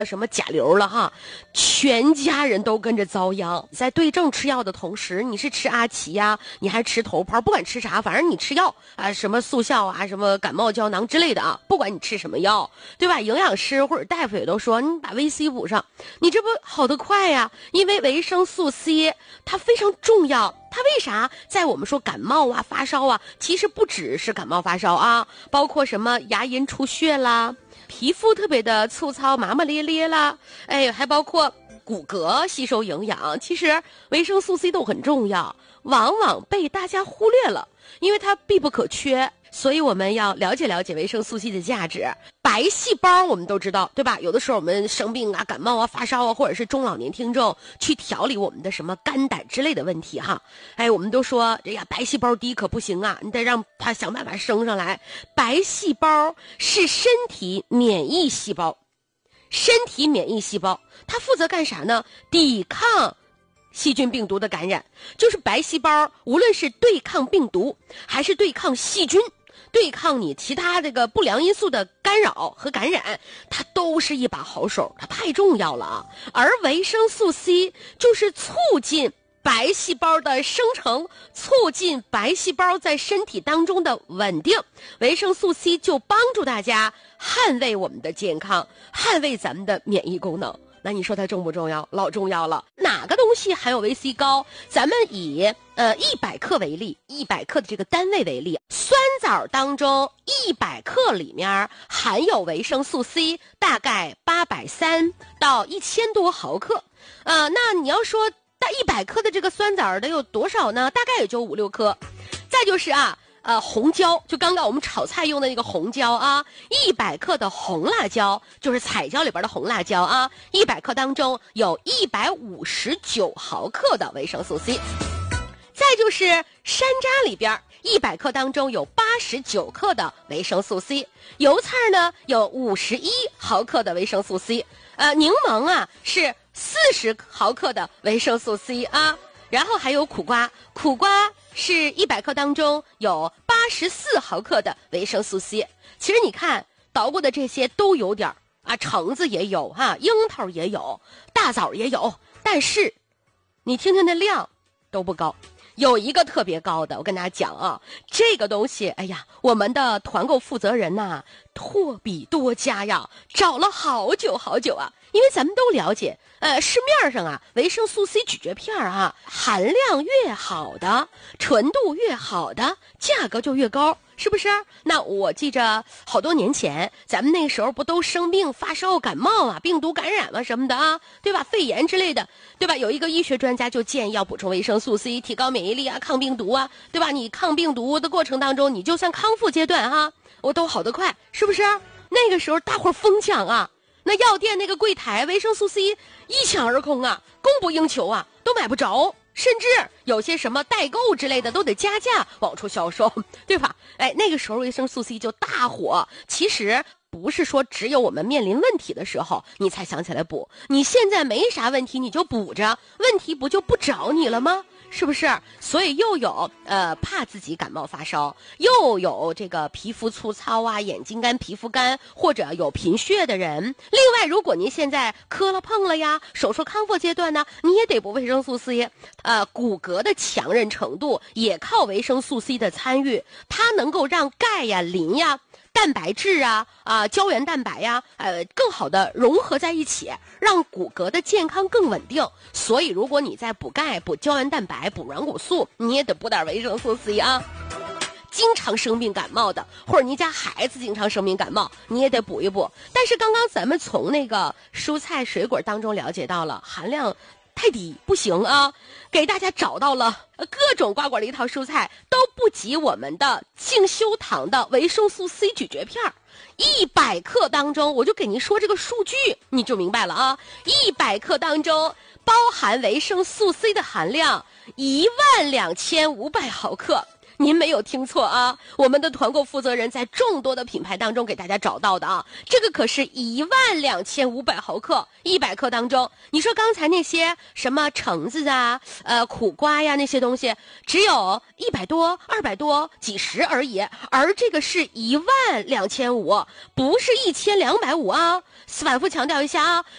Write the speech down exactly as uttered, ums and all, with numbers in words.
什么甲流了哈，全家人都跟着遭殃。在对症吃药的同时，你是吃阿奇呀，你还吃头孢，不管吃啥，反正你吃药啊，什么速效啊，什么感冒胶囊之类的啊，不管你吃什么药，对吧？营养师或者大夫也都说，你把维 C 补上，你这不好得快呀？因为维生素 C 它非常重要。它为啥在我们说感冒啊、发烧啊，其实不只是感冒发烧啊，包括什么牙龈出血啦，皮肤特别的粗糙麻麻咧咧啦，哎，还包括骨骼吸收营养。其实维生素 C 都很重要，往往被大家忽略了，因为它必不可缺。所以我们要了解了解维生素 C 的价值。白细胞我们都知道，对吧？有的时候我们生病啊、感冒啊、发烧啊，或者是中老年听众去调理我们的什么肝胆之类的问题哈。哎，我们都说这呀，白细胞低可不行啊，你得让它想办法升上来。白细胞是身体免疫细胞，身体免疫细胞它负责干啥呢？抵抗细菌病毒的感染。就是白细胞无论是对抗病毒还是对抗细菌，对抗你其他这个不良因素的干扰和感染，它都是一把好手，它太重要了啊。而维生素 C 就是促进白细胞的生成，促进白细胞在身体当中的稳定。维生素 C 就帮助大家捍卫我们的健康，捍卫咱们的免疫功能。那你说它重不重要？老重要了。哪个东西含有维 C 高？咱们以呃一百克为例，一百克的这个单位为例，酸枣当中一百克里面含有维生素 C 大概八百三到一千多毫克。呃，那你要说大一百克的这个酸枣的有多少呢？大概也就五六颗。再就是啊。呃，红椒，就刚刚我们炒菜用的那个红椒啊，一百克的红辣椒，就是彩椒里边的红辣椒啊，一百克当中有一百五十九毫克的维生素 C。再就是山楂里边，一百克当中有八十九克的维生素 C， 油菜呢有五十一毫克的维生素 C， 呃，柠檬啊是四十毫克的维生素 C 啊。然后还有苦瓜，苦瓜是一百克当中有八十四毫克的维生素 C。其实你看捣鼓的这些都有点啊，橙子也有哈、啊，樱桃也有，大枣也有，但是你听听那量都不高。有一个特别高的，我跟大家讲啊，这个东西，哎呀，我们的团购负责人呐，货比多家呀，找了好久好久啊，因为咱们都了解，呃，市面上啊，维生素 C 咀嚼片啊，含量越好的，纯度越好的，价格就越高。是不是？那我记着好多年前，咱们那时候不都生病、发烧、感冒啊，病毒感染啊什么的啊，对吧？肺炎之类的，对吧？有一个医学专家就建议要补充维生素 C， 提高免疫力啊，抗病毒啊，对吧？你抗病毒的过程当中，你就算康复阶段哈、啊，我都好得快，是不是？那个时候大伙疯抢啊，那药店那个柜台维生素 C 一抢而空啊，供不应求啊，都买不着。甚至有些什么代购之类的都得加价往出销售，对吧？哎，那个时候维生素 C 就大火。其实不是说只有我们面临问题的时候你才想起来补，你现在没啥问题你就补着，问题不就不找你了吗？是不是？所以又有呃怕自己感冒发烧，又有这个皮肤粗糙啊、眼睛干、皮肤干，或者有贫血的人。另外，如果您现在磕了碰了呀，手术康复阶段呢，你也得补维生素 C。呃，骨骼的强韧程度也靠维生素 C 的参与，它能够让钙呀、磷呀、蛋白质啊、啊胶原蛋白呀，呃，更好的融合在一起，让骨骼的健康更稳定。所以，如果你在补钙、补胶原蛋白、补软骨素，你也得补点维生素 C 啊。经常生病感冒的，或者你家孩子经常生病感冒，你也得补一补。但是刚刚咱们从那个蔬菜水果当中了解到了含量太低，不行啊！给大家找到了各种瓜果梨桃蔬菜都不及我们的净修堂的维生素 C 咀嚼片，一百克当中，我就给您说这个数据，你就明白了啊！一百克当中包含维生素 C 的含量一万两千五百毫克。 您没有听错啊，我们的团购负责人在众多的品牌当中给大家找到的啊，这个可是一万两千五百毫克，一百克当中，你说刚才那些什么橙子啊、呃苦瓜呀那些东西，只有一百多、二百多、几十而已，而这个是一万两千五，不是一千两百五啊。反复强调一下啊，